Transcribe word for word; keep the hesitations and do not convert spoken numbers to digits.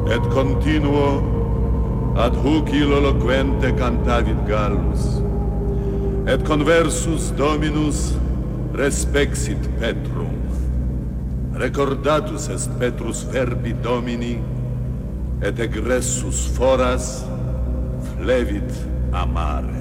et continuo ad huc illo loquente cantavit Gallus, et conversus Dominus respexit Petrum. Recordatus est Petrus verbi Domini, et egressus foras flevit a mare.